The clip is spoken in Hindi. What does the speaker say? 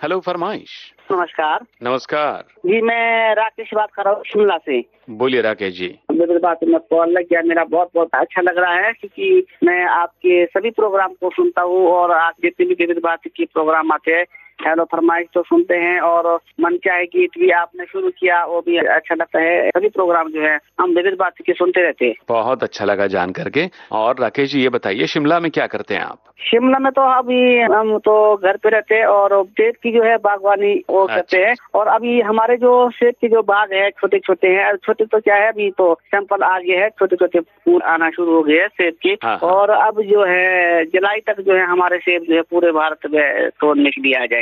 हेलो फरमाइश। नमस्कार। नमस्कार जी, मैं राकेश बात कर रहा हूँ शिमला से। बोलिए राकेश जी। मेरी बात में कॉल लग गया, मेरा बहुत बहुत अच्छा लग रहा है क्योंकि मैं आपके सभी प्रोग्राम को सुनता हूँ और आप जितने भी विविध बात के प्रोग्राम आते हैं, हेलो फरमाइश तो सुनते हैं और मन चाहे गीत भी आपने शुरू किया वो भी अच्छा लगता है। सभी प्रोग्राम जो है हम विविध बात के सुनते रहते हैं। बहुत अच्छा लगा जान करके। और राकेश जी ये बताइए शिमला में क्या करते हैं आप? शिमला में तो अभी हम तो घर पे रहते हैं और सेब की जो है बागवानी वो करते हैं। और अभी हमारे जो सेब के जो बाग है छोटे छोटे हैं, छोटे तो क्या है अभी तो सैंपल आ गए हैं, छोटे छोटे फूल आना शुरू हो गए हैं सेब के। और अब जो है जुलाई तक जो है हमारे सेब जो है पूरे भारत में तोड़ने के लिए आ जाएंगे।